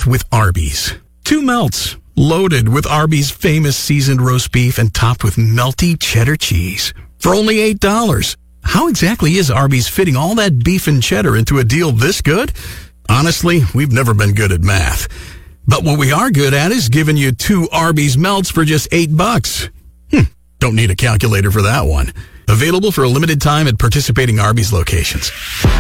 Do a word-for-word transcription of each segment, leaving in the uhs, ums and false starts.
with Arby's. Two melts, loaded with Arby's famous seasoned roast beef and topped with melty cheddar cheese. For only eight dollars. How exactly is Arby's fitting all that beef and cheddar into a deal this good? Honestly, we've never been good at math. But what we are good at is giving you two Arby's melts for just eight bucks. Hmm, don't need a calculator for that one. Available for a limited time at participating Arby's locations.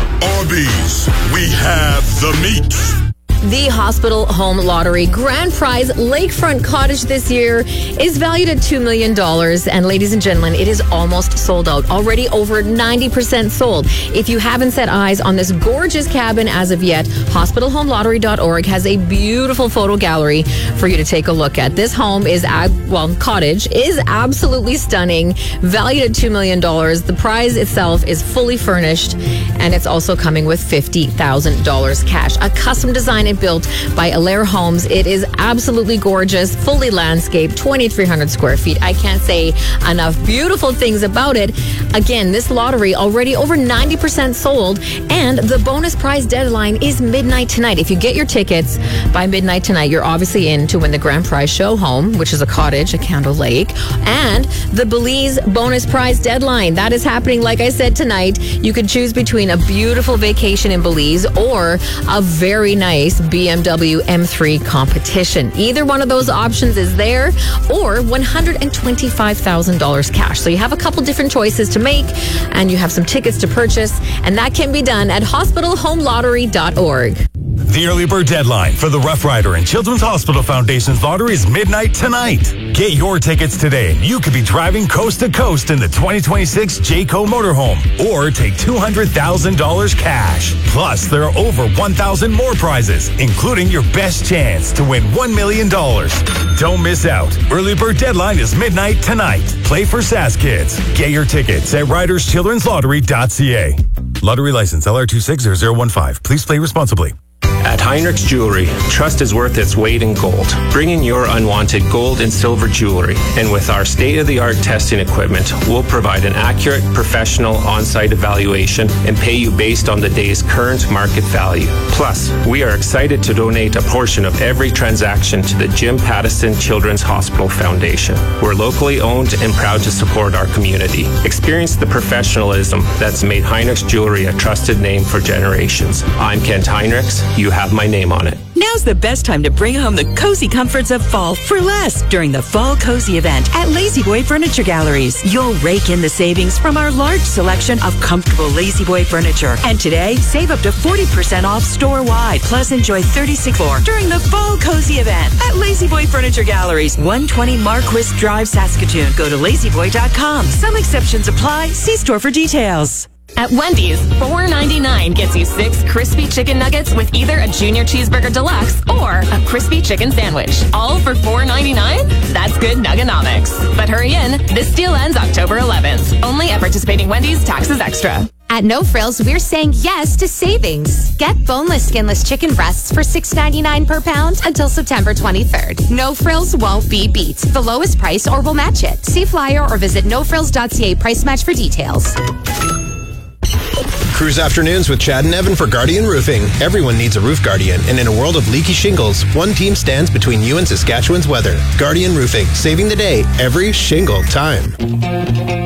Arby's, we have the meat. The Hospital Home Lottery Grand Prize Lakefront Cottage this year is valued at two million dollars. And ladies and gentlemen, it is almost sold out. Already over ninety percent sold. If you haven't set eyes on this gorgeous cabin as of yet, hospital home lottery dot org has a beautiful photo gallery for you to take a look at. This home is, well, cottage is absolutely stunning. Valued at two million dollars. The prize itself is fully furnished. And it's also coming with fifty thousand dollars cash. A custom design and built by Alaire Homes. It is absolutely gorgeous, fully landscaped, twenty-three hundred square feet. I can't say enough beautiful things about it. Again, this lottery already over ninety percent sold, and the bonus prize deadline is midnight tonight. If you get your tickets by midnight tonight, you're obviously in to win the grand prize show home, which is a cottage at Candle Lake, and the Belize bonus prize deadline. That is happening, like I said, tonight. You can choose between a beautiful vacation in Belize or a very nice B M W M three competition. Either one of those options is there, or one hundred twenty-five thousand dollars cash. So you have a couple different choices to make, and you have some tickets to purchase, and that can be done at hospital home lottery dot org. The early bird deadline for the Rough Rider and Children's Hospital Foundation's lottery is midnight tonight. Get your tickets today and you could be driving coast to coast in the twenty twenty-six Jayco motorhome, or take two hundred thousand dollars cash. Plus, there are over one thousand more prizes, including your best chance to win one million dollars. Don't miss out. Early bird deadline is midnight tonight. Play for S A S Kids. Get your tickets at riders children's lottery dot c a. Lottery license L R two six zero zero one five. Please play responsibly. At Heinrichs Jewelry, trust is worth its weight in gold. Bring in your unwanted gold and silver jewelry, and with our state-of-the-art testing equipment, we'll provide an accurate, professional, on-site evaluation and pay you based on the day's current market value. Plus, we are excited to donate a portion of every transaction to the Jim Pattison Children's Hospital Foundation. We're locally owned and proud to support our community. Experience the professionalism that's made Heinrichs Jewelry a trusted name for generations. I'm Kent Heinrichs. You have my name on it. Now's the best time to bring home the cozy comforts of fall for less during the Fall Cozy event at Lazy Boy Furniture Galleries. You'll rake in the savings from our large selection of comfortable Lazy Boy furniture. And today, save up to forty percent off store-wide. Plus, enjoy thirty-six floor during the Fall Cozy event at Lazy Boy Furniture Galleries, one twenty Marquis Drive, Saskatoon. Go to lazy boy dot com. Some exceptions apply. See store for details. At Wendy's, four ninety-nine gets you six crispy chicken nuggets with either a junior cheeseburger deluxe or a crispy chicken sandwich. All for four ninety-nine? That's good nuggenomics. But hurry in, this deal ends October eleventh. Only at participating Wendy's, taxes extra. At No Frills, we're saying yes to savings. Get boneless, skinless chicken breasts for six ninety-nine per pound until September twenty-third. No Frills won't be beat. The lowest price or we'll match it. See flyer or visit no frills dot c a price match for details. Cruise Afternoons with Chad and Evan for Guardian Roofing. Everyone needs a roof guardian, and in a world of leaky shingles, one team stands between you and Saskatchewan's weather. Guardian Roofing, saving the day every shingle time.